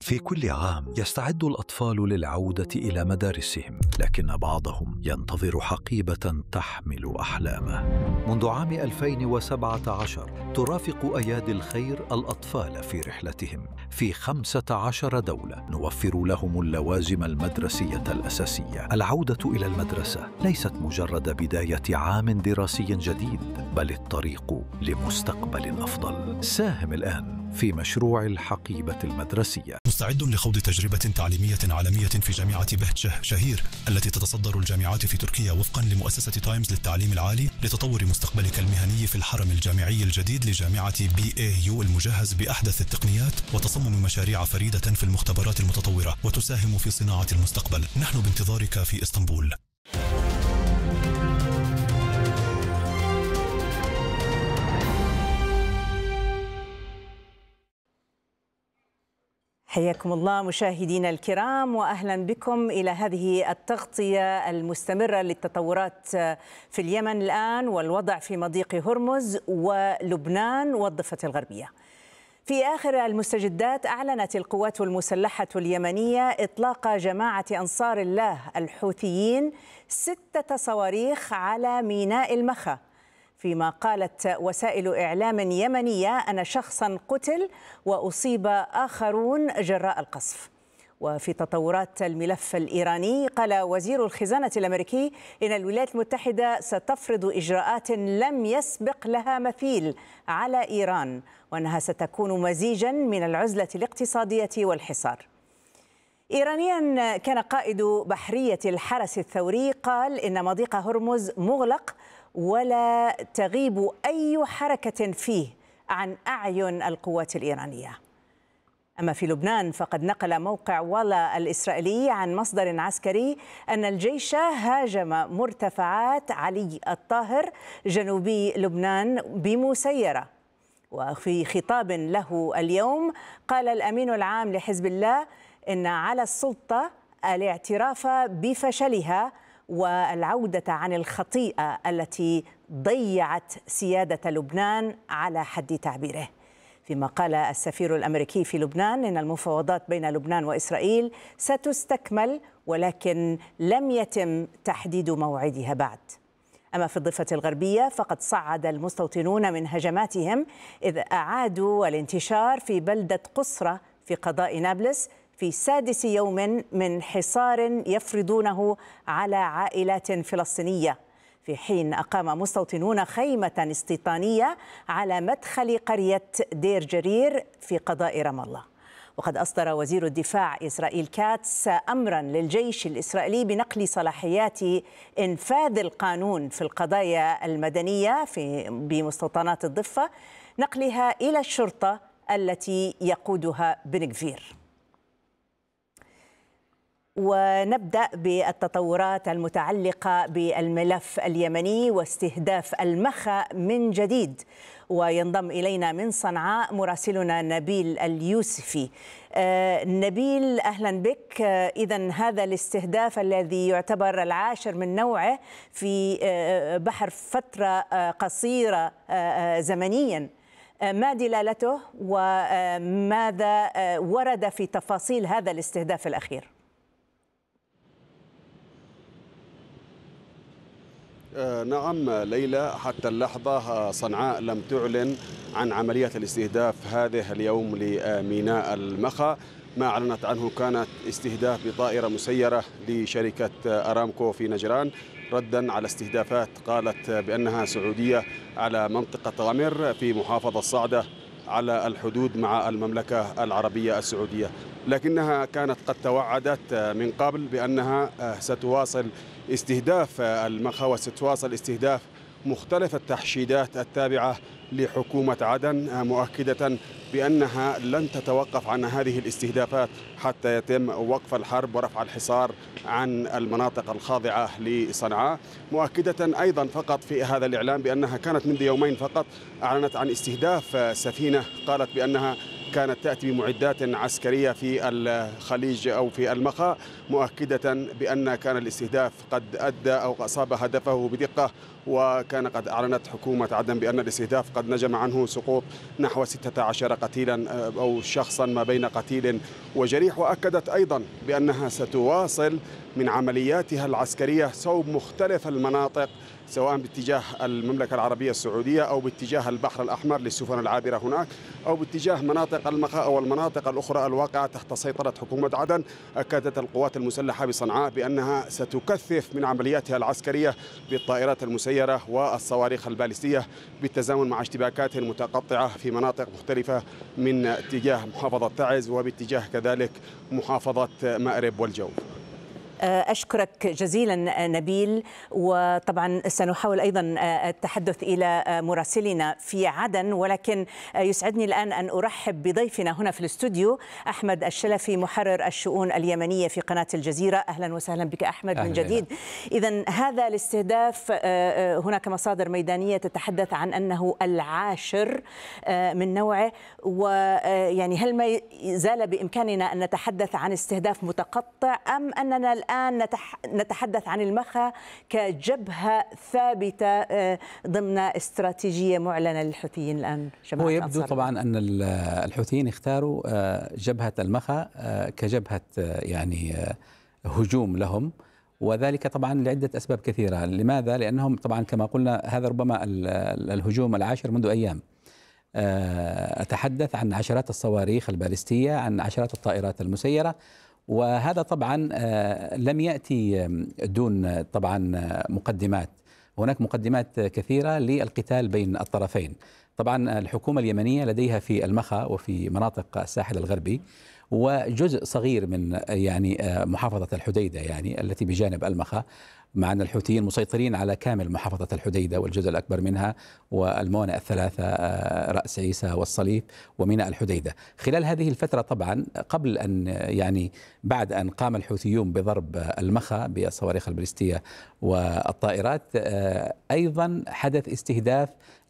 في كل عام يستعد الأطفال للعودة إلى مدارسهم، لكن بعضهم ينتظر حقيبة تحمل أحلامه. منذ عام 2017 ترافق أيادي الخير الأطفال في رحلتهم في 15 دولة، نوفر لهم اللوازم المدرسية الأساسية. العودة إلى المدرسة ليست مجرد بداية عام دراسي جديد، بل الطريق لمستقبل أفضل. ساهم الآن في مشروع الحقيبة المدرسية. مستعد لخوض تجربة تعليمية عالمية في جامعة بهجة شهير التي تتصدر الجامعات في تركيا وفقا لمؤسسة تايمز للتعليم العالي، لتطور مستقبلك المهني في الحرم الجامعي الجديد لجامعة BAU المجهز بأحدث التقنيات وتصمم مشاريع فريدة في المختبرات المتطورة وتساهم في صناعة المستقبل. نحن بانتظارك في إسطنبول. حياكم الله مشاهدينا الكرام، وأهلا بكم إلى هذه التغطية المستمرة للتطورات في اليمن الآن والوضع في مضيق هرمز ولبنان والضفة الغربية. في آخر المستجدات أعلنت القوات المسلحة اليمنية إطلاق جماعة أنصار الله الحوثيين 6 صواريخ على ميناء المخا، فيما قالت وسائل إعلام يمنية أن شخصاً قتل وأصيب آخرون جراء القصف. وفي تطورات الملف الإيراني، قال وزير الخزانة الأمريكي إن الولايات المتحدة ستفرض إجراءات لم يسبق لها مثيل على إيران، وأنها ستكون مزيجاً من العزلة الاقتصادية والحصار. إيرانياً كان قائد بحرية الحرس الثوري قال إن مضيق هرمز مغلق ولا تغيب أي حركة فيه عن أعين القوات الإيرانية. أما في لبنان، فقد نقل موقع ولا الإسرائيلي عن مصدر عسكري أن الجيش هاجم مرتفعات علي الطاهر جنوبي لبنان بمسيرة. وفي خطاب له اليوم، قال الأمين العام لحزب الله إن على السلطة الاعتراف بفشلها والعودة عن الخطيئة التي ضيعت سيادة لبنان على حد تعبيره. فيما قال السفير الأمريكي في لبنان إن المفاوضات بين لبنان وإسرائيل ستستكمل، ولكن لم يتم تحديد موعدها بعد. أما في الضفة الغربية، فقد صعد المستوطنون من هجماتهم إذ أعادوا الانتشار في بلدة قصرة في قضاء نابلس في 6 يوم من حصار يفرضونه على عائلات فلسطينية، في حين أقام مستوطنون خيمة استيطانية على مدخل قرية دير جرير في قضاء رام الله. وقد أصدر وزير الدفاع إسرائيل كاتس أمرا للجيش الإسرائيلي بنقل صلاحيات إنفاذ القانون في القضايا المدنية بمستوطنات الضفة، نقلها إلى الشرطة التي يقودها بن غفير. ونبدأ بالتطورات المتعلقة بالملف اليمني واستهداف المخا من جديد، وينضم إلينا من صنعاء مراسلنا نبيل اليوسفي. نبيل، أهلا بك. إذن هذا الاستهداف الذي يعتبر العاشر من نوعه في بحر فترة قصيرة زمنيا، ما دلالته وماذا ورد في تفاصيل هذا الاستهداف الأخير؟ نعم ليلى، حتى اللحظة صنعاء لم تعلن عن عملية الاستهداف هذه اليوم لميناء المخا. ما أعلنت عنه كانت استهداف بطائرة مسيرة لشركة أرامكو في نجران، ردا على استهدافات قالت بأنها سعودية على منطقة غمر في محافظة صعدة على الحدود مع المملكة العربية السعودية. لكنها كانت قد توعدت من قبل بأنها ستواصل استهداف المخا وستواصل استهداف مختلف التحشيدات التابعة لحكومة عدن، مؤكدة بأنها لن تتوقف عن هذه الاستهدافات حتى يتم وقف الحرب ورفع الحصار عن المناطق الخاضعة لصنعاء. مؤكدة أيضا فقط في هذا الإعلام بأنها كانت منذ يومين فقط أعلنت عن استهداف سفينة قالت بأنها كانت تأتي بمعدات عسكرية في الخليج أو في المخا، مؤكدة بأن كان الاستهداف قد أدى أو أصاب هدفه بدقة وكان قد أعلنت حكومة عدن بأن الاستهداف قد نجم عنه سقوط نحو 16 قتيلا أو شخصا ما بين قتيل وجريح. وأكدت أيضا بأنها ستواصل من عملياتها العسكرية صوب مختلف المناطق، سواء باتجاه المملكة العربية السعودية أو باتجاه البحر الأحمر للسفن العابرة هناك، أو باتجاه مناطق المخا أو المناطق الأخرى الواقعة تحت سيطرة حكومة عدن. أكدت القوات المسلحة بصنعاء بأنها ستكثف من عملياتها العسكرية بالطائرات المسيرة والصواريخ البالستية بالتزامن مع اشتباكات متقطعة في مناطق مختلفة من اتجاه محافظة تعز وباتجاه كذلك محافظة مأرب والجوف. أشكرك جزيلا نبيل، وطبعا سنحاول أيضا التحدث إلى مراسلنا في عدن، ولكن يسعدني الآن أن أرحب بضيفنا هنا في الاستوديو أحمد الشلفي محرر الشؤون اليمنية في قناة الجزيرة. أهلا وسهلا بك أحمد من جديد. إذن هذا الاستهداف هناك مصادر ميدانية تتحدث عن أنه العاشر من نوعه، ويعني هل ما زال بإمكاننا أن نتحدث عن استهداف متقطع أم أننا الآن نتحدث عن المخا كجبهة ثابتة ضمن استراتيجية معلنة للحوثيين الآن؟ هو يبدو طبعا أن الحوثيين اختاروا جبهة المخا كجبهة يعني هجوم لهم، وذلك طبعا لعدة أسباب كثيرة. لماذا؟ لأنهم طبعا كما قلنا هذا ربما الهجوم العاشر منذ أيام. أتحدث عن عشرات الصواريخ البالستية، عن عشرات الطائرات المسيرة، وهذا طبعا لم يأتي دون طبعا مقدمات. هناك مقدمات كثيرة للقتال بين الطرفين. طبعا الحكومة اليمنية لديها في المخا وفي مناطق الساحل الغربي وجزء صغير من يعني محافظة الحديدة يعني التي بجانب المخا، مع أن الحوثيين مسيطرين على كامل محافظة الحديدة والجزء الأكبر منها والموانئ الثلاثة رأس عيسى والصليب وميناء الحديدة. خلال هذه الفترة طبعا قبل أن يعني بعد أن قام الحوثيون بضرب المخا بالصواريخ البالستية والطائرات، أيضا حدث استهداف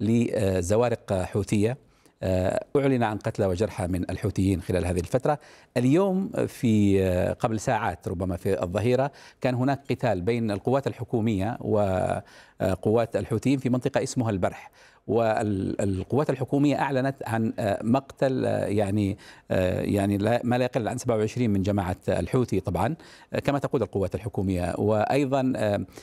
لزوارق حوثية. أعلن عن قتلى وجرحى من الحوثيين خلال هذه الفترة. اليوم في قبل ساعات ربما في الظهيرة كان هناك قتال بين القوات الحكومية وقوات الحوثيين في منطقة اسمها البرح، والقوات الحكومية أعلنت عن مقتل يعني ما لا يقل عن 27 من جماعة الحوثي طبعا كما تقول القوات الحكومية، وأيضا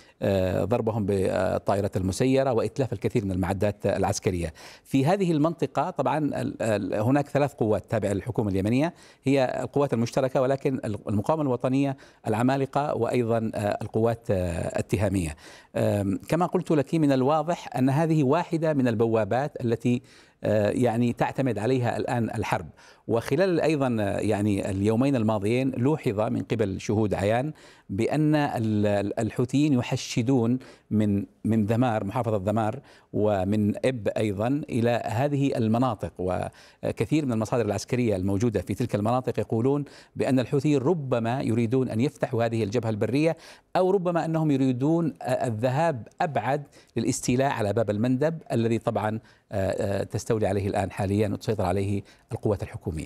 ضربهم بالطائرة المسيرة وإتلاف الكثير من المعدات العسكرية في هذه المنطقة. طبعا هناك ثلاث قوات تابعة للحكومة اليمنية، هي القوات المشتركة ولكن المقاومة الوطنية، العمالقة، وأيضا القوات التهامية. كما قلت لك من الواضح أن هذه واحدة من البوابات التي يعني تعتمد عليها الآن الحرب. وخلال أيضا يعني اليومين الماضيين لوحظ من قبل شهود عيان بأن الحوثيين يحشدون من ذمار، محافظة ذمار، ومن إب أيضا إلى هذه المناطق. وكثير من المصادر العسكرية الموجودة في تلك المناطق يقولون بأن الحوثيين ربما يريدون أن يفتحوا هذه الجبهة البرية، أو ربما أنهم يريدون الذهاب أبعد للاستيلاء على باب المندب الذي طبعا تستولي عليه الآن حاليا وتسيطر عليه القوات الحكومية.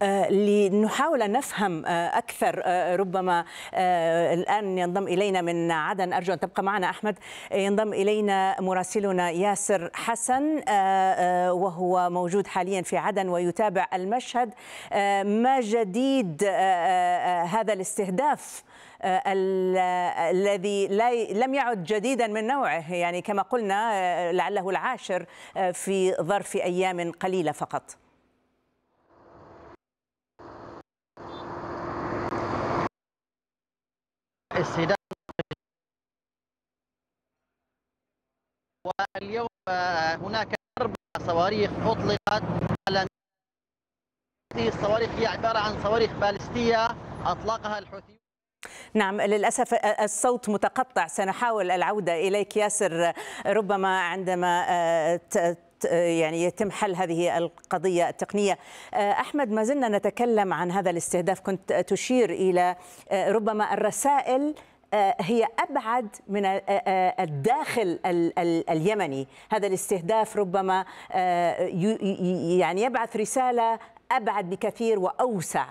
لنحاول أن نفهم أكثر، ربما الآن ينضم إلينا من عدن، أرجو أن تبقى معنا أحمد، ينضم إلينا مراسلنا ياسر حسن وهو موجود حاليا في عدن ويتابع المشهد. ما جديد هذا الاستهداف الذي لم يعد جديدا من نوعه، يعني كما قلنا لعله العاشر في ظرف أيام قليلة فقط؟ استهداف. واليوم هناك 4 صواريخ أطلقت على هذه الصواريخ، هي عبارة عن صواريخ بالستية أطلقها الحوثيون. نعم، للأسف الصوت متقطع، سنحاول العودة إليك ياسر ربما عندما يعني يتم حل هذه القضية التقنية. أحمد، ما زلنا نتكلم عن هذا الاستهداف، كنت تشير إلى ربما الرسائل هي أبعد من الداخل اليمني. هذا الاستهداف ربما يعني يبعث رسالة أبعد بكثير وأوسع.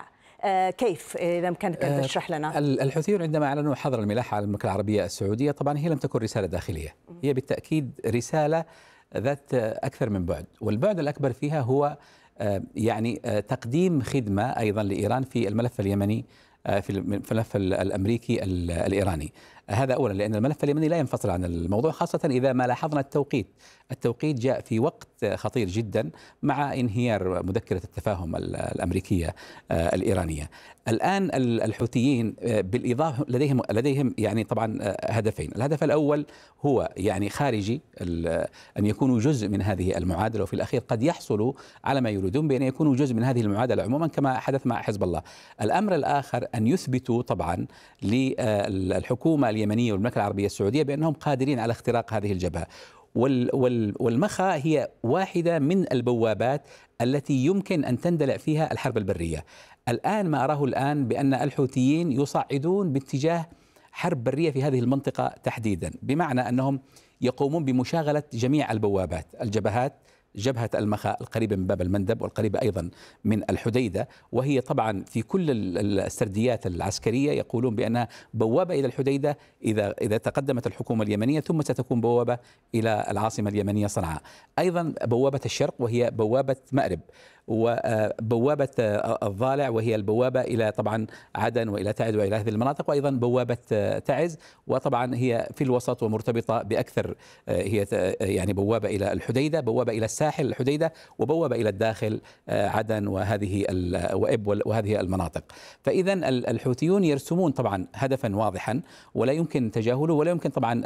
كيف إذا أمكنك أن تشرح لنا؟ الحوثيون عندما أعلنوا حظر الملاحة على المملكة العربية السعودية طبعا هي لم تكن رسالة داخلية، هي بالتأكيد رسالة ذات أكثر من بعد، والبعد الأكبر فيها هو يعني تقديم خدمة أيضا لإيران في الملف اليمني، في الملف الأمريكي الإيراني. هذا أولا، لأن الملف اليمني لا ينفصل عن الموضوع، خاصة إذا ما لاحظنا التوقيت جاء في وقت خطير جدا مع انهيار مذكرة التفاهم الأمريكية الإيرانية. الآن الحوثيين بالإضافة لديهم يعني طبعا هدفين. الهدف الأول هو يعني خارجي، أن يكونوا جزء من هذه المعادلة، وفي الأخير قد يحصلوا على ما يريدون بأن يكونوا جزء من هذه المعادلة عموما كما حدث مع حزب الله. الأمر الآخر أن يثبتوا طبعا للحكومة اليمنية والمملكة العربية السعودية بأنهم قادرين على اختراق هذه الجبهة. والمخا هي واحدة من البوابات التي يمكن أن تندلع فيها الحرب البرية. الآن ما أراه الآن بأن الحوثيين يصعدون باتجاه حرب برية في هذه المنطقة تحديدا، بمعنى أنهم يقومون بمشاغلة جميع البوابات، الجبهات، جبهة المخا القريبة من باب المندب والقريبة أيضا من الحديدة، وهي طبعا في كل السرديات العسكرية يقولون بأنها بوابة إلى الحديدة إذا تقدمت الحكومة اليمنية، ثم ستكون بوابة إلى العاصمة اليمنية صنعاء. أيضا بوابة الشرق وهي بوابة مأرب، وبوابة الضالع وهي البوابة إلى طبعا عدن وإلى تعز وإلى هذه المناطق، وأيضا بوابة تعز، وطبعا هي في الوسط ومرتبطة بأكثر، هي يعني بوابة إلى الحديدة، بوابة إلى الساحل الحديدة، وبوابة إلى الداخل عدن وهذه وإب وهذه المناطق. فإذا الحوثيون يرسمون طبعا هدفا واضحا ولا يمكن تجاهله، ولا يمكن طبعا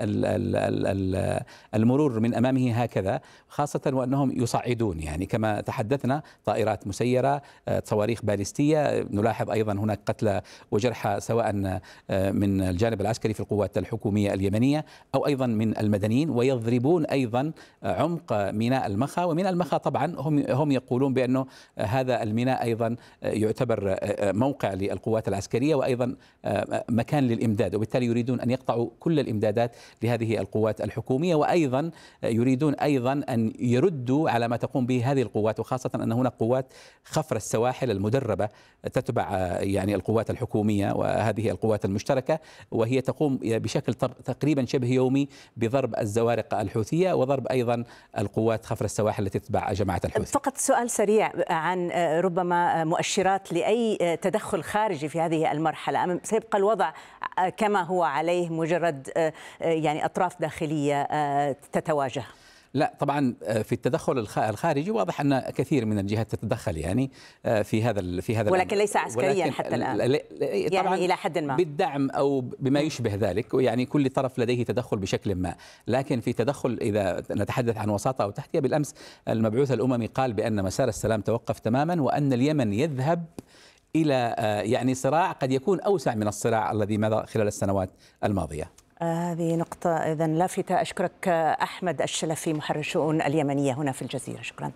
المرور من أمامه هكذا، خاصة وأنهم يصعدون يعني كما تحدثنا طائرات مسيرة، صواريخ باليستية، نلاحظ أيضا هناك قتلى وجرحى سواء من الجانب العسكري في القوات الحكومية اليمنية أو أيضا من المدنيين، ويضربون أيضا عمق ميناء المخا. وميناء المخا طبعا هم يقولون بأنه هذا الميناء أيضا يعتبر موقع للقوات العسكرية وأيضا مكان للإمداد، وبالتالي يريدون أن يقطعوا كل الإمدادات لهذه القوات الحكومية، وأيضا يريدون أيضا أن يردوا على ما تقوم به هذه القوات، وخاصة أن هناك قوات خفر السواحل المدربة تتبع يعني القوات الحكومية وهذه القوات المشتركة، وهي تقوم بشكل تقريبا شبه يومي بضرب الزوارق الحوثية وضرب أيضا القوات خفر السواحل التي تتبع جماعة الحوثي. فقط سؤال سريع عن ربما مؤشرات لأي تدخل خارجي في هذه المرحلة، سيبقى الوضع كما هو عليه مجرد يعني أطراف داخلية تتواجه؟ لا طبعا في التدخل الخارجي واضح ان كثير من الجهات تتدخل يعني في هذا ولكن ليس عسكريا حتى الان، يعني الى حد ما بالدعم او بما يشبه ذلك، ويعني كل طرف لديه تدخل بشكل ما. لكن في تدخل اذا نتحدث عن وساطه او تحتيه، بالامس المبعوث الاممي قال بان مسار السلام توقف تماما، وان اليمن يذهب الى يعني صراع قد يكون اوسع من الصراع الذي مضى خلال السنوات الماضيه. هذه نقطة إذا لافتة. أشكرك أحمد الشلفي محرر الشؤون اليمنية هنا في الجزيرة، شكرا.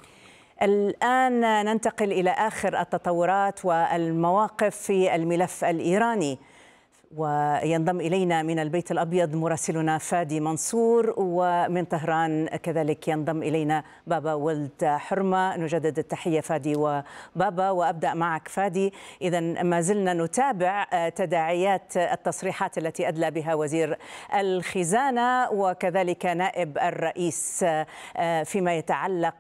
الآن ننتقل إلى آخر التطورات والمواقف في الملف الإيراني، وينضم إلينا من البيت الأبيض مراسلنا فادي منصور، ومن طهران كذلك ينضم إلينا بابا ولد حرمة. نجدد التحية فادي وبابا، وأبدأ معك فادي. إذا ما زلنا نتابع تداعيات التصريحات التي أدلى بها وزير الخزانة وكذلك نائب الرئيس فيما يتعلق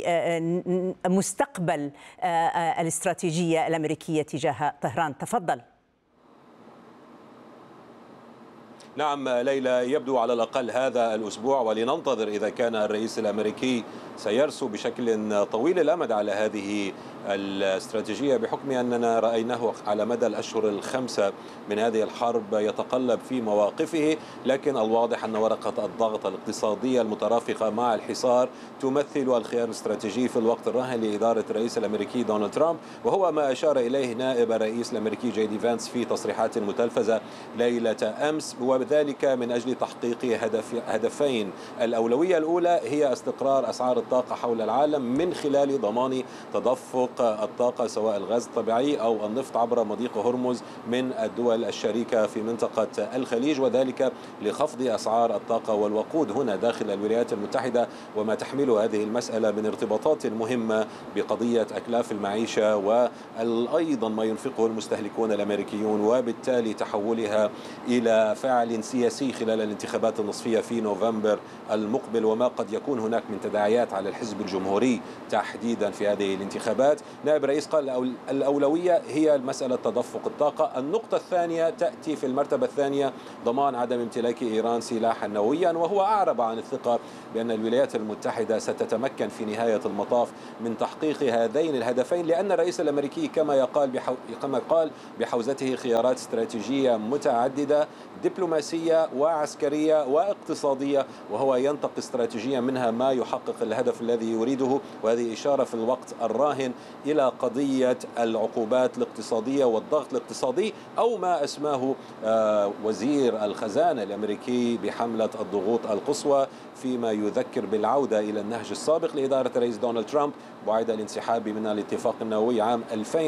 بمستقبل الاستراتيجية الأمريكية تجاه طهران. تفضل. نعم ليلى، يبدو على الأقل هذا الأسبوع، ولننتظر إذا كان الرئيس الأمريكي سيرسو بشكل طويل الأمد على هذه الاستراتيجية، بحكم أننا رأيناه على مدى الأشهر الخمسة من هذه الحرب يتقلب في مواقفه. لكن الواضح أن ورقة الضغط الاقتصادية المترافقة مع الحصار تمثل الخيار الاستراتيجي في الوقت الراهن لإدارة الرئيس الأمريكي دونالد ترامب، وهو ما أشار إليه نائب الرئيس الأمريكي جي دي فانس في تصريحات متلفزة ليلة أمس، وذلك من أجل تحقيق هدفين. الأولوية الأولى هي استقرار أسعار الطاقة حول العالم من خلال ضمان تدفق الطاقة سواء الغاز الطبيعي أو النفط عبر مضيق هرمز من الدول الشريكة في منطقة الخليج، وذلك لخفض أسعار الطاقة والوقود هنا داخل الولايات المتحدة، وما تحمله هذه المسألة من ارتباطات مهمة بقضية أكلاف المعيشة وأيضا ما ينفقه المستهلكون الأمريكيون، وبالتالي تحولها إلى فاعل سياسي خلال الانتخابات النصفية في نوفمبر المقبل، وما قد يكون هناك من تداعيات على الحزب الجمهوري تحديدا في هذه الانتخابات. نائب رئيس قال الأولوية هي مسألة تدفق الطاقة. النقطة الثانية تأتي في المرتبة الثانية ضمان عدم امتلاك إيران سلاحا نوويا، وهو أعرب عن الثقة بأن الولايات المتحدة ستتمكن في نهاية المطاف من تحقيق هذين الهدفين، لأن الرئيس الأمريكي كما قال بحوزته خيارات استراتيجية متعددة دبلوماسية وعسكرية واقتصادية، وهو ينتقي استراتيجيا منها ما يحقق الهدف الذي يريده، وهذه إشارة في الوقت الراهن إلى قضية العقوبات الاقتصادية والضغط الاقتصادي، أو ما أسماه وزير الخزانة الأمريكي بحملة الضغوط القصوى، فيما يذكر بالعودة إلى النهج السابق لإدارة الرئيس دونالد ترامب بعد الانسحاب من الاتفاق النووي عام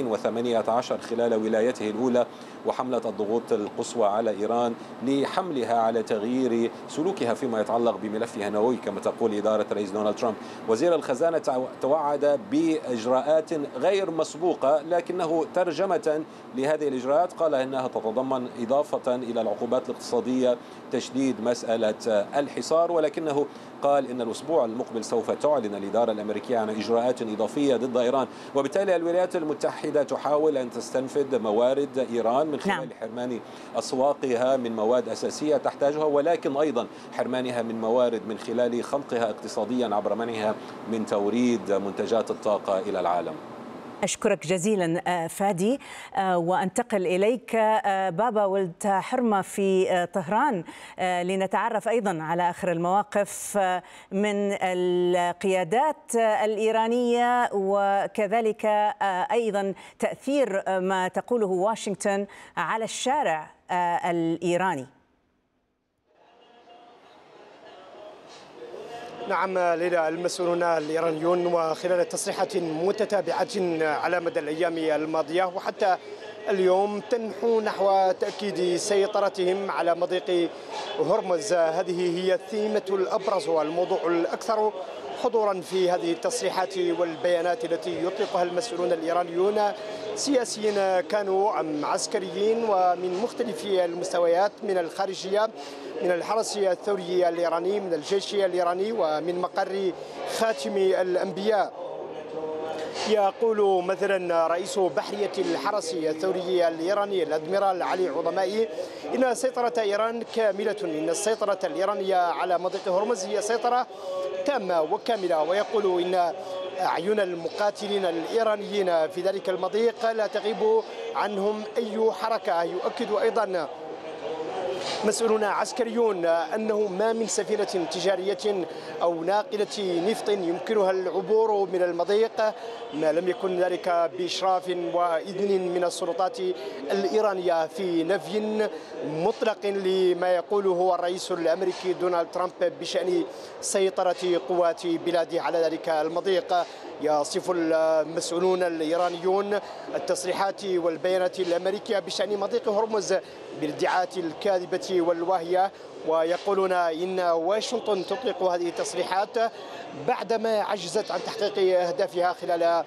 2018 خلال ولايته الأولى، وحملة الضغوط القصوى على إيران لحملها على تغيير سلوكها فيما يتعلق بملفها النووي كما تقول إدارة الرئيس دونالد ترامب. وزير الخزانة توعد بإجراءات غير مسبوقة، لكنه ترجمة لهذه الإجراءات قال إنها تتضمن إضافة إلى العقوبات الاقتصادية تشديد مسألة الحصار، ولكنه قال إن الأسبوع المقبل سوف تعلن الإدارة الأمريكية عن إجراءات إضافية ضد إيران، وبالتالي الولايات المتحدة تحاول أن تستنفذ موارد إيران من خلال حرمان أسواقها من مواد أساسية تحتاجها، ولكن أيضا حرمانها من موارد من خلال خنقها اقتصاديا عبر منعها من توريد منتجات الطاقة إلى العالم. أشكرك جزيلا فادي، وأنتقل إليك بابا ولد حرمة في طهران لنتعرف أيضا على آخر المواقف من القيادات الإيرانية، وكذلك أيضا تأثير ما تقوله واشنطن على الشارع الإيراني. نعم ليلى، المسؤولون الإيرانيون وخلال تصريحات متتابعة على مدى الأيام الماضية وحتى اليوم تنحو نحو تأكيد سيطرتهم على مضيق هرمز. هذه هي الثيمة الأبرز والموضوع الأكثر حضورا في هذه التصريحات والبيانات التي يطلقها المسؤولون الإيرانيون، سياسيين كانوا أم عسكريين ومن مختلف المستويات، من الخارجية، من الحرس الثوري الإيراني، من الجيش الإيراني، ومن مقر خاتم الأنبياء. يقول مثلا رئيس بحرية الحرس الثوري الإيراني الأدميرال علي عظمائي إن سيطرة إيران كاملة، إن السيطرة الإيرانية على مضيق هرمز هي سيطرة تامة وكاملة، ويقول إن أعين المقاتلين الإيرانيين في ذلك المضيق لا تغيب عنهم أي حركة. يؤكد أيضا مسؤولون عسكريون أنه ما من سفينة تجارية أو ناقلة نفط يمكنها العبور من المضيق ما لم يكن ذلك بإشراف وإذن من السلطات الإيرانية، في نفي مطلق لما يقوله الرئيس الأمريكي دونالد ترامب بشأن سيطرة قوات بلاده على ذلك المضيق. يصف المسؤولون الإيرانيون التصريحات والبيانات الأمريكية بشأن مضيق هرمز بالادعاءات الكاذبة والواهية، ويقولون إن واشنطن تطلق هذه التصريحات بعدما عجزت عن تحقيق أهدافها خلال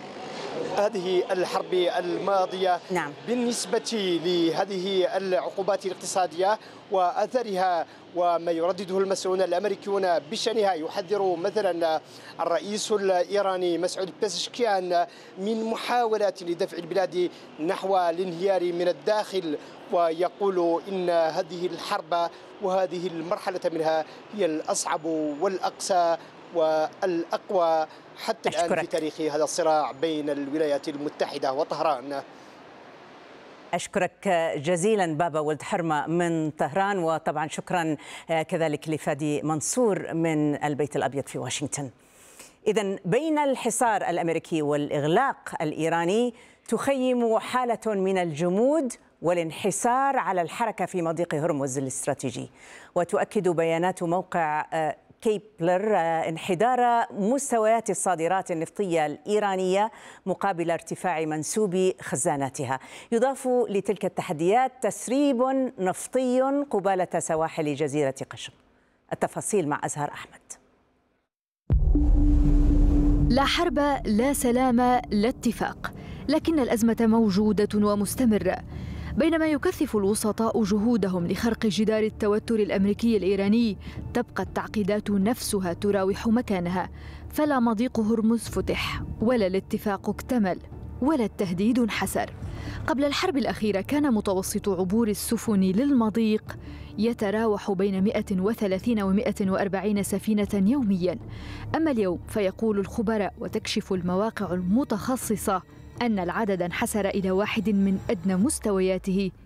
هذه الحرب الماضية. نعم. بالنسبة لهذه العقوبات الاقتصادية وأثرها وما يردده المسؤولون الأمريكيون بشأنها، يحذر مثلا الرئيس الإيراني مسعود بيزشكيان من محاولات لدفع البلاد نحو الانهيار من الداخل، ويقول إن هذه الحرب وهذه المرحلة منها هي الأصعب والأقسى والأقوى حتى الآن في تاريخ هذا الصراع بين الولايات المتحدة وطهران. أشكرك جزيلا بابا ولد حرمة من طهران، وطبعا شكرا كذلك لفادي منصور من البيت الأبيض في واشنطن. إذن بين الحصار الأمريكي والإغلاق الإيراني تخيم حالة من الجمود والانحسار على الحركة في مضيق هرمز الاستراتيجي، وتؤكد بيانات موقع كيبلر انحدار مستويات الصادرات النفطية الإيرانية مقابل ارتفاع منسوب خزاناتها. يضاف لتلك التحديات تسريب نفطي قبالة سواحل جزيرة قشم. التفاصيل مع أزهر أحمد. لا حرب، لا سلام، لا اتفاق، لكن الأزمة موجودة ومستمرة. بينما يكثف الوسطاء جهودهم لخرق جدار التوتر الأمريكي الإيراني، تبقى التعقيدات نفسها تراوح مكانها، فلا مضيق هرمز فتح، ولا الاتفاق اكتمل، ولا التهديد انحسر. قبل الحرب الأخيرة كان متوسط عبور السفن للمضيق يتراوح بين 130 و 140 سفينة يومياً. أما اليوم فيقول الخبراء وتكشف المواقع المتخصصة أن العدد انحسر إلى واحد من أدنى مستوياته